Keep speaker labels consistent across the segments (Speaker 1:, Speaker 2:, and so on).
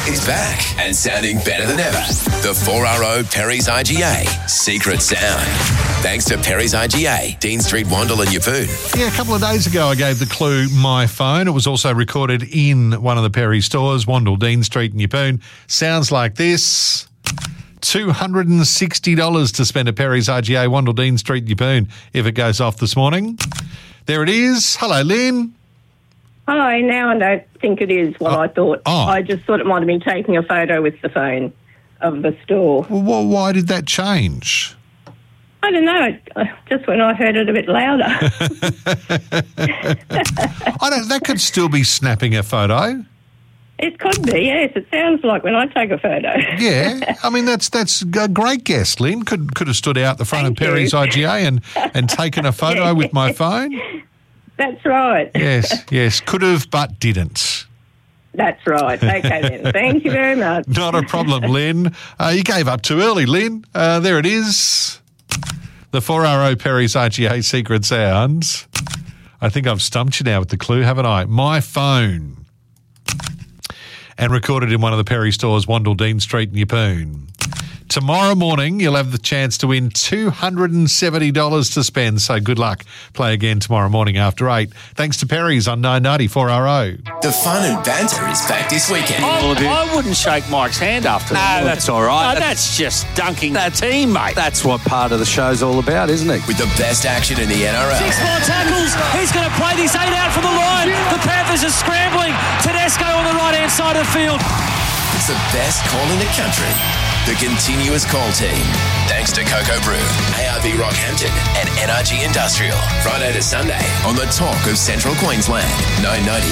Speaker 1: He's back and sounding better than ever. The 4RO Perry's IGA Secret Sound. Thanks to Perry's IGA, Dean Street, Wandle and Yeppoon.
Speaker 2: Yeah, a couple of days ago I gave the clue My Phone. It was also recorded in one of the Perry stores, Wandle, Dean Street and Yeppoon. Sounds like this. $260 to spend at Perry's IGA, Wandle, Dean Street, Yeppoon, if it goes off this morning. There it is. Hello, Lynn.
Speaker 3: Hi, now I don't think it is what I thought. I just thought it might have been taking a photo with the phone of the store.
Speaker 2: Well, why did that change?
Speaker 3: I don't know. Just when I heard it a bit louder.
Speaker 2: That could still be snapping a photo.
Speaker 3: It could be, yes. It sounds like when I take a photo.
Speaker 2: Yeah. I mean, that's a great guess, Lynn. Could have stood out the front of Perry's IGA and taken a photo with my phone.
Speaker 3: That's right.
Speaker 2: Yes. Could have, but didn't.
Speaker 3: That's right. Okay, then. Thank you very much.
Speaker 2: Not a problem, Lynn. You gave up too early, Lynn. There it is. The 4RO Perry's IGA Secret Sounds. I think I've stumped you now with the clue, haven't I? My Phone. And recorded in one of the Perry stores, Wandle, Dean Street and Yeppoon. Tomorrow morning, you'll have the chance to win $270 to spend, so good luck. Play again tomorrow morning after 8. Thanks to Perry's on 990 4RO.
Speaker 1: The fun and banter is back this weekend.
Speaker 4: I wouldn't shake Mike's hand after that.
Speaker 5: No, that's all right.
Speaker 4: No, that's just dunking their team, mate.
Speaker 5: That's what part of the show's all about, isn't it?
Speaker 1: With the best action in the NRL.
Speaker 6: 6 more tackles. He's going to play this 8 out from the line. The Panthers are scrambling. Tedesco on the right-hand side of the field.
Speaker 1: It's the best call in the country. The continuous call team. Thanks to Cocoa Brew, ARB Rockhampton and NRG Industrial. Friday to Sunday on the talk of Central Queensland. 990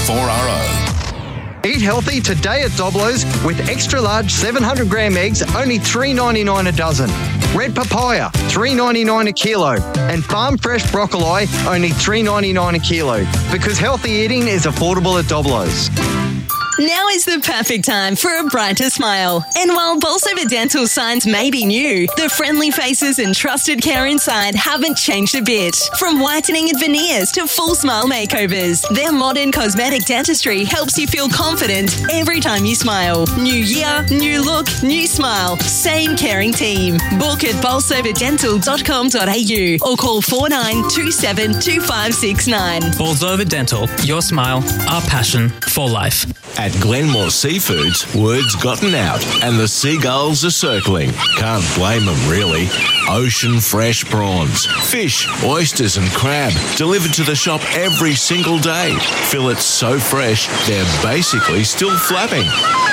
Speaker 1: 4RO.
Speaker 7: Eat healthy today at Doblo's with extra large 700 gram eggs, only $3.99 a dozen. Red papaya, $3.99 a kilo. And farm fresh broccoli, only $3.99 a kilo. Because healthy eating is affordable at Doblo's.
Speaker 8: Now is the perfect time for a brighter smile. And while Bolsover Dental signs may be new, the friendly faces and trusted care inside haven't changed a bit. From whitening and veneers to full smile makeovers, their modern cosmetic dentistry helps you feel confident every time you smile. New year, new look, new smile. Same caring team. Book at bolsoverdental.com.au or call 4927 2569.
Speaker 9: Bolsover Dental, your smile, our passion for life.
Speaker 10: At Glenmore Seafoods, word's gotten out and the seagulls are circling. Can't blame them, really. Ocean fresh prawns, fish, oysters and crab delivered to the shop every single day. Fillets so fresh, they're basically still flapping.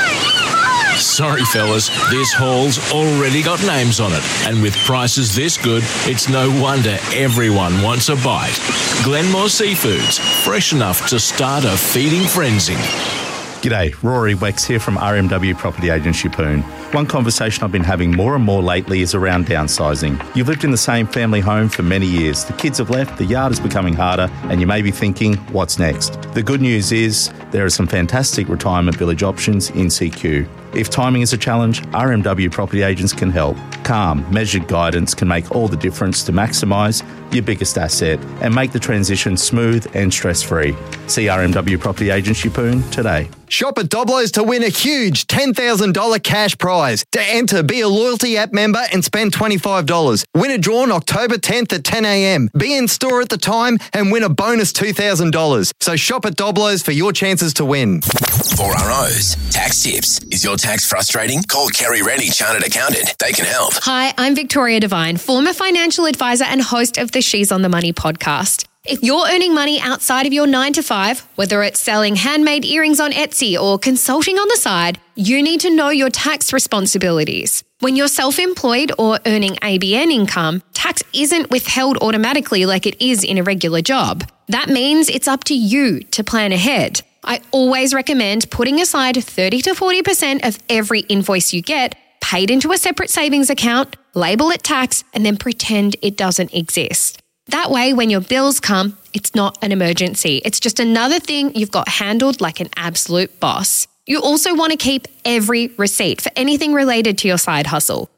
Speaker 10: Sorry, fellas, this haul's already got names on it. And with prices this good, it's no wonder everyone wants a bite. Glenmore Seafoods, fresh enough to start a feeding frenzy.
Speaker 11: G'day, Rory Wex here from RMW Property Agents Yeppoon. One conversation I've been having more and more lately is around downsizing. You've lived in the same family home for many years. The kids have left, the yard is becoming harder, and you may be thinking, what's next? The good news is there are some fantastic retirement village options in CQ. If timing is a challenge, RMW Property Agents can help. Calm, measured guidance can make all the difference to maximise your biggest asset and make the transition smooth and stress-free. See RMW Property Agents Yeppoon today.
Speaker 7: Shop at Doblo's to win a huge $10,000 cash prize. To enter, be a loyalty app member and spend $25. Winner drawn October 10th at 10 a.m. Be in store at the time and win a bonus $2,000. So shop at Doblo's for your chances to win.
Speaker 1: 4RO's Tax Tips. Is your tax frustrating? Call Kerry Rennie, Chartered Accountant. They can help.
Speaker 12: Hi, I'm Victoria Devine, former financial advisor and host of the She's on the Money podcast. If you're earning money outside of your 9 to 5, whether it's selling handmade earrings on Etsy or consulting on the side, you need to know your tax responsibilities. When you're self-employed or earning ABN income, tax isn't withheld automatically like it is in a regular job. That means it's up to you to plan ahead. I always recommend putting aside 30 to 40% of every invoice you get, paid into a separate savings account, label it tax, and then pretend it doesn't exist. That way, when your bills come, it's not an emergency. It's just another thing you've got handled like an absolute boss. You also want to keep every receipt for anything related to your side hustle.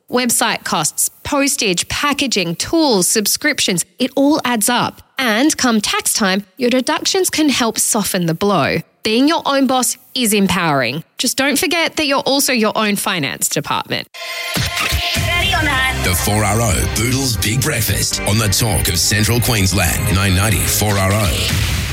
Speaker 12: Website costs, postage, packaging, tools, subscriptions, it all adds up. And come tax time, your deductions can help soften the blow. Being your own boss is empowering. Just don't forget that you're also your own finance department.
Speaker 1: Ready or not? The 4RO Boodles Big Breakfast on the Talk of Central Queensland. 990 4RO.